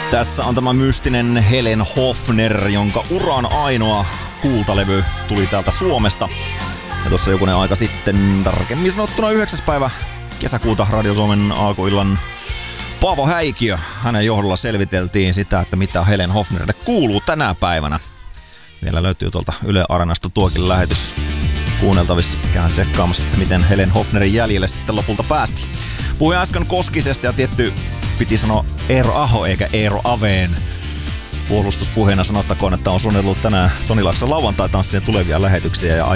Tässä on tämä mystinen Helen Hofner, jonka uran ainoa kultalevy tuli täältä Suomesta. Ja tuossa jokunen aika sitten, tarkemmin sanottuna 9. päivä kesäkuuta Radio Suomen alkuillan Paavo Häikiö. Hänen johdolla selviteltiin sitä, että mitä Helen Hofnerille kuuluu tänä päivänä. Vielä löytyy tuolta Yle Areenasta tuokin lähetys kuunneltavissa. Käyn tsekkaamassa, että miten Helen Hofnerin jäljelle sitten lopulta päästi. Puhuin äsken Koskisesta ja tietty piti sanoa Eero Aho eikä Eero Aveen. Puolustuspuheena sanottakoon, että on suunnitellut tänään Toni Laakson lauantai-tanssien tulevia lähetyksiä ja